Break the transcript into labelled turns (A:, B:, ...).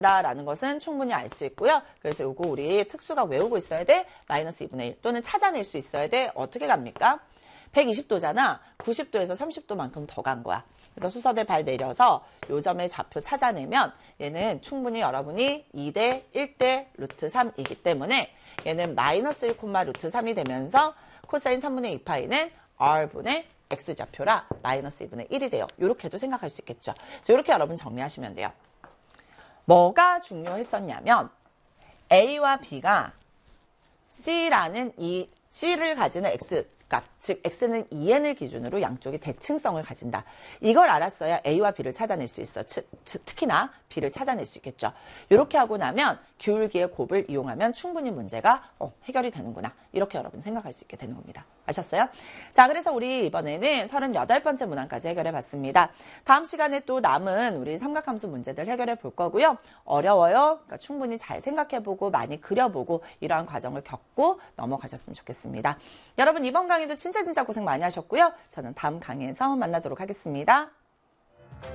A: 라는 것은 충분히 알 수 있고요. 그래서 요거 우리 특수가 외우고 있어야 돼. 마이너스 2분의 1 또는 찾아낼 수 있어야 돼. 어떻게 갑니까? 120도잖아. 90도에서 30도만큼 더 간 거야. 그래서 수서대 발 내려서 요 점의 좌표 찾아내면 얘는 충분히 여러분이 2대 1대 루트 3이기 때문에 얘는 마이너스 1, 루트 3이 되면서 코사인 3분의 2파이는 R분의 X좌표라 마이너스 2분의 1이 돼요. 이렇게도 생각할 수 있겠죠. 이렇게 여러분 정리하시면 돼요. 뭐가 중요했었냐면 A와 B가 C라는 이 C를 가지는 X 값, 즉 X는 2n을 기준으로 양쪽이 대칭성을 가진다. 이걸 알았어야 A와 B를 찾아낼 수 있어. 특히나 B를 찾아낼 수 있겠죠. 이렇게 하고 나면 기울기의 곱을 이용하면 충분히 문제가 해결이 되는구나. 이렇게 여러분 생각할 수 있게 되는 겁니다. 아셨어요? 자, 그래서 우리 이번에는 38번째 문항까지 해결해 봤습니다. 다음 시간에 또 남은 우리 삼각함수 문제들 해결해 볼 거고요. 어려워요. 그러니까 충분히 잘 생각해보고 많이 그려보고 이러한 과정을 겪고 넘어가셨으면 좋겠습니다. 여러분 이번 강의도 진짜 고생 많이 하셨고요. 저는 다음 강의에서 만나도록 하겠습니다.